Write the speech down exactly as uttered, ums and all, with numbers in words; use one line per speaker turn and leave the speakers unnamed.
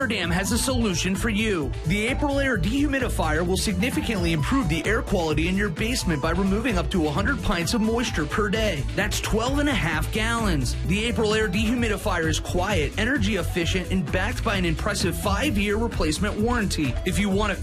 Dam has a solution for you. The April Air Dehumidifier will significantly improve the air quality in your basement by removing up to one hundred pints of moisture per day. That's twelve and a half gallons. The April Air Dehumidifier is quiet, energy efficient, and backed by an impressive five-year replacement warranty. If you want to